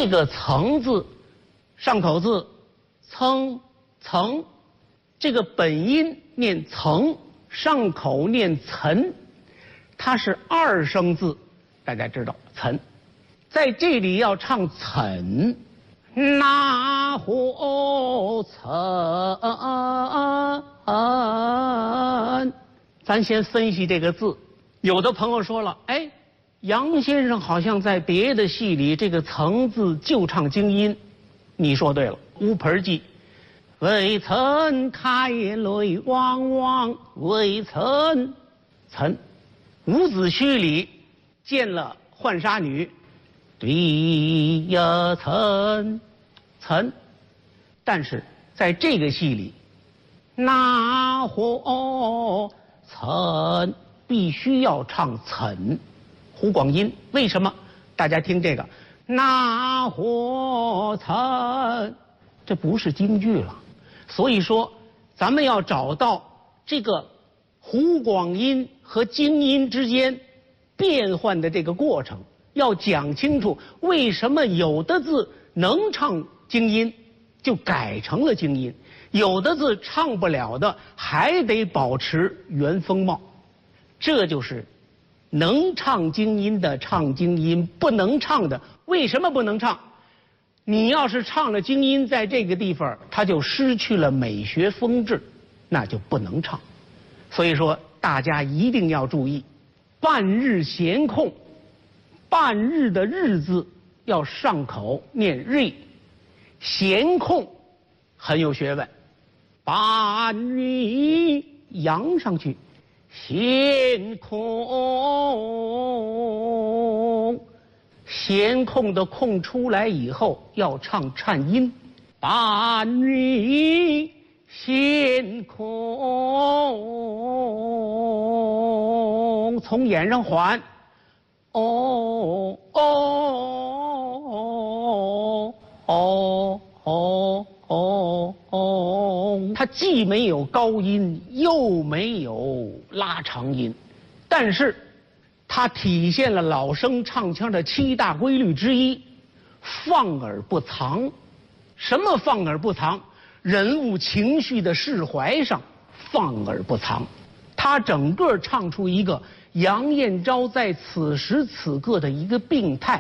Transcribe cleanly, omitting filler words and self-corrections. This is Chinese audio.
这个曾字，上口字，曾，这个本音念曾，上口念岑，它是二声字，大家知道岑，在这里要唱岑，那火岑。咱先分析这个字，有的朋友说了，哎，杨先生好像在别的戏里这个曾字就唱京音，你说对了，《乌盆记》未曾开泪汪汪，未曾岑。伍子胥里见了浣纱女，对呀岑，但是在这个戏里，那火岑必须要唱岑，湖广音。为什么？大家听这个，那火岑，这不是京剧了。所以说，咱们要找到这个湖广音和京音之间变换的这个过程，要讲清楚为什么有的字能唱京音，就改成了京音；有的字唱不了的，还得保持原风貌。这就是能唱京音的唱京音，不能唱的为什么不能唱？你要是唱了京音，在这个地方它就失去了美学风致，那就不能唱。所以说大家一定要注意，半日闲空，半日的日字要上口念瑞，闲空很有学问，半日扬上去，闲空，闲空的空出来以后要唱颤音，半日闲空，从眼上缓，哦哦哦哦哦哦，它既没有高音，又没有拉长音，但是它体现了老生唱腔的7大规律之一，放而不藏。什么放而不藏？人物情绪的释怀上放而不藏。他整个唱出一个杨彦昭在此时此刻的一个病态，